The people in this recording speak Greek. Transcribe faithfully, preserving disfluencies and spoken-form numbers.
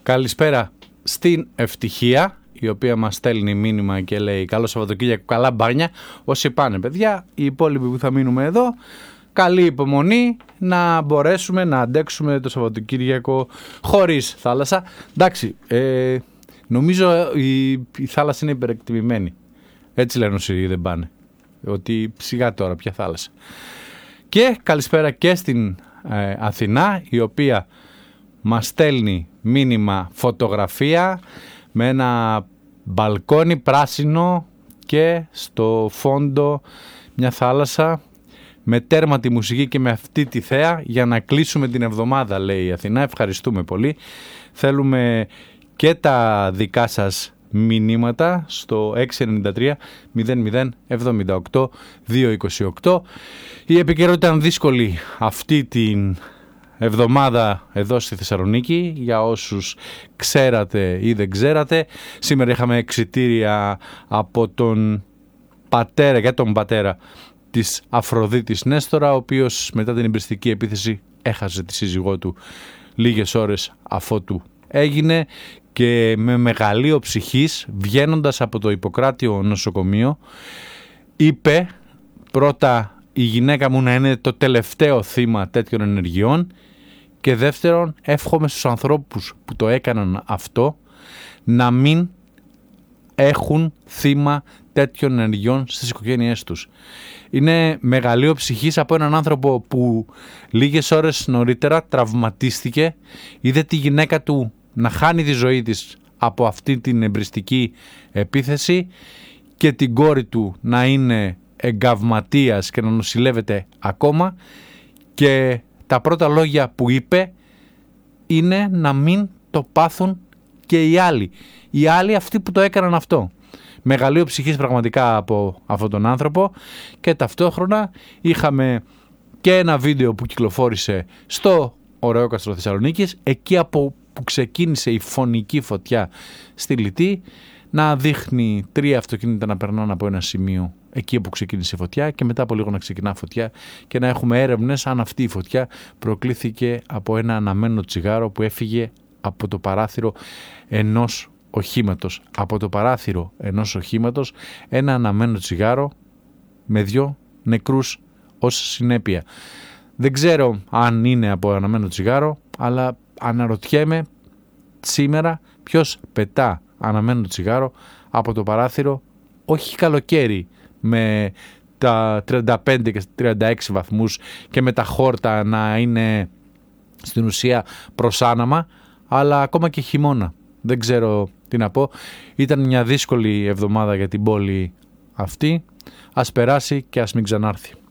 Καλησπέρα στην Ευτυχία, η οποία μας στέλνει μήνυμα και λέει καλό Σαββατοκύριακο, καλά μπάνια. Όσοι πάνε παιδιά, οι υπόλοιποι που θα μείνουμε εδώ, καλή υπομονή να μπορέσουμε να αντέξουμε το Σαββατοκύριακο χωρίς θάλασσα. Εντάξει, ε, νομίζω η, η θάλασσα είναι υπερεκτιμημένη. Έτσι λένε όσοι δεν πάνε. Ότι σιγά τώρα, ποια θάλασσα. Και καλησπέρα και στην ε, Αθηνά, η οποία μας στέλνει μήνυμα φωτογραφία με ένα μπαλκόνι πράσινο και στο φόντο μια θάλασσα με τέρματη μουσική και με αυτή τη θέα για να κλείσουμε την εβδομάδα, λέει η Αθηνά. Ευχαριστούμε πολύ. Θέλουμε και τα δικά σας μηνύματα στο έξι εννιά τρία μηδέν μηδέν εβδομήντα οκτώ διακόσια είκοσι οκτώ. Η επικαιρότητα ήταν δύσκολη αυτή την εβδομάδα εδώ στη Θεσσαλονίκη, για όσους ξέρατε ή δεν ξέρατε. Σήμερα είχαμε εξιτήρια από τον πατέρα, για τον πατέρα της Αφροδίτης Νέστορα, ο οποίος μετά την εμπριστική επίθεση έχασε τη σύζυγό του λίγες ώρες αφότου έγινε, και με μεγαλείο ψυχής, βγαίνοντας από το Ιπποκράτιο νοσοκομείο, είπε πρώτα η γυναίκα μου να είναι το τελευταίο θύμα τέτοιων ενεργειών, και δεύτερον εύχομαι στους ανθρώπους που το έκαναν αυτό να μην έχουν θύμα τέτοιων ενεργειών στις οικογένειές τους. Είναι μεγαλείο ψυχής από έναν άνθρωπο που λίγες ώρες νωρίτερα τραυματίστηκε, είδε τη γυναίκα του να χάνει τη ζωή της από αυτή την εμπριστική επίθεση και την κόρη του να είναι εγκαυματίας και να νοσηλεύεται ακόμα, και τα πρώτα λόγια που είπε είναι να μην το πάθουν και οι άλλοι. Οι άλλοι αυτοί που το έκαναν αυτό. Μεγαλείο ψυχής πραγματικά από αυτόν τον άνθρωπο. Και ταυτόχρονα είχαμε και ένα βίντεο που κυκλοφόρησε στο Ωραιόκαστρο Θεσσαλονίκης, εκεί από που ξεκίνησε η φωνική φωτιά στη Λυτή, να δείχνει τρία αυτοκίνητα να περνάνε από ένα σημείο εκεί που ξεκίνησε η φωτιά και μετά από λίγο να ξεκινά φωτιά, και να έχουμε έρευνες αν αυτή η φωτιά προκλήθηκε από ένα αναμένο τσιγάρο που έφυγε από το παράθυρο ενός οχήματος. Από το παράθυρο ενός οχήματος ένα αναμένο τσιγάρο με δυο νεκρούς ως συνέπεια. Δεν ξέρω αν είναι από αναμένο τσιγάρο, αλλά αναρωτιέμαι σήμερα ποιος πετά αναμένο τσιγάρο από το παράθυρο, όχι καλοκαίρι με τα τριάντα πέντε και τριάντα έξι βαθμούς και με τα χόρτα να είναι στην ουσία προς άναμα, αλλά ακόμα και χειμώνα. Δεν ξέρω τι να πω. Ήταν μια δύσκολη εβδομάδα για την πόλη αυτή. Ας περάσει και ας μην ξανάρθει.